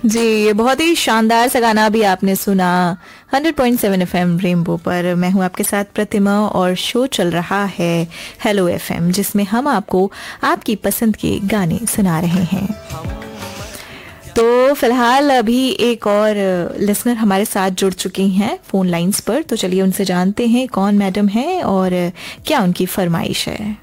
जी, ये बहुत ही शानदार सा गाना भी आपने सुना 100.7 एफएम रेनबो पर। मैं हूं आपके साथ प्रतिमा और शो चल रहा है हेलो एफएम, जिसमें हम आपको आपकी पसंद के गाने सुना रहे हैं। तो फिलहाल अभी एक और लिसनर हमारे साथ जुड़ चुकी हैं फोन लाइंस पर, तो चलिए उनसे जानते हैं कौन मैडम है और क्या उनकी फरमाइश है।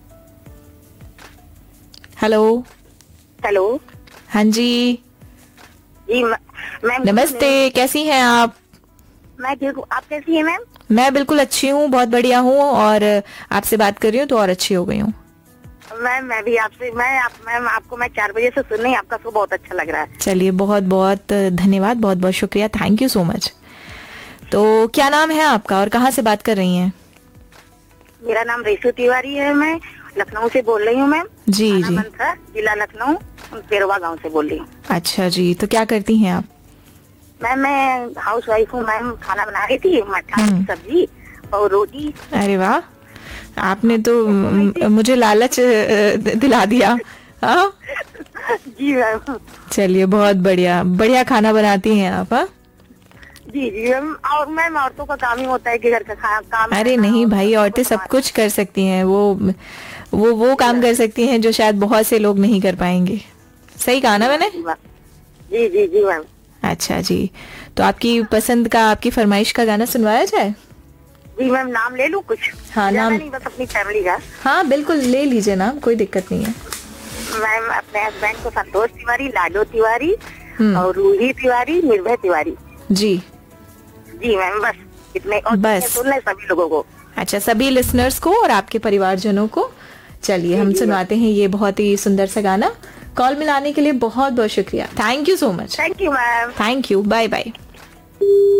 हेलो। हेलो। हाँ जी जी मैम, नमस्ते, कैसी हैं आप? मैं ठीक हूँ, आप कैसी हैं मैम? मैं बिल्कुल अच्छी हूँ, बहुत बढ़िया हूँ, और आपसे बात कर रही हूँ तो और अच्छी हो गई हूँ। मैम मैं भी आपसे मैम आपको मैं 4 बजे से सुन रही, आपका शो बहुत अच्छा लग रहा है। चलिए, बहुत बहुत धन्यवाद, बहुत बहुत शुक्रिया, थैंक यू सो मच। तो क्या नाम है आपका और कहाँ से बात कर रही हैं? मेरा नाम रेशू तिवारी है, मैं लखनऊ से बोल रही हूँ मैम। जी जी। मंथरा, जिला लखनऊ, पेरवा गांव से बोल रही हूँ। अच्छा जी, तो क्या करती हैं आप? मैम मैं हाउस वाइफ हूँ मैम, खाना बना रही थी, मटर की सब्जी और रोटी। अरे वाह, आपने तो मुझे लालच दिला दिया। हाँ जी मैम। चलिए, बहुत बढ़िया बढ़िया खाना बनाती हैं आप। हाँ जी जी मैम, और मैम औरतों का काम ही होता है कि घर का काम। अरे नहीं भाई, औरतें सब कुछ कर सकती हैं, वो काम कर सकती हैं जो शायद बहुत से लोग नहीं कर पाएंगे। सही कहा ना मैंने? जी जी जी मैम। अच्छा जी, तो आपकी पसंद का, आपकी फरमाइश का गाना सुनवाया जाए? जी मैम, नाम ले लूं कुछ? हाँ नाम नहीं, बस अपनी फैमिली का। हाँ बिल्कुल ले लीजिए नाम, कोई दिक्कत नहीं है। मैम अपने हस्बैंड को संतोष तिवारी, लाडो तिवारी और रूही तिवारी, निर्भय तिवारी। जी जी मैम, बस इतने, और बस सुन ले सभी लोगों को। अच्छा, सभी लिसनर्स को और आपके परिवारजनों को। चलिए हम सुनवाते हैं ये बहुत ही सुंदर सा गाना। कॉल मिलाने के लिए बहुत बहुत शुक्रिया, thank you so much. Thank you ma'am. Thank you, bye bye.